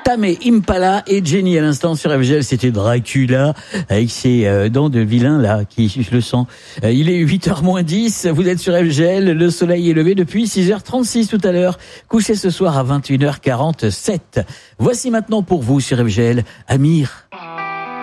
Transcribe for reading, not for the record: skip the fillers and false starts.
Tame Impala et Jenny à l'instant sur FGL, c'était Dracula avec ses dents de vilain là qui je le sens. Il est 8h-10, vous êtes sur FGL, le soleil est levé depuis 6h36 tout à l'heure, couché ce soir à 21h47. Voici maintenant pour vous sur FGL, Amir.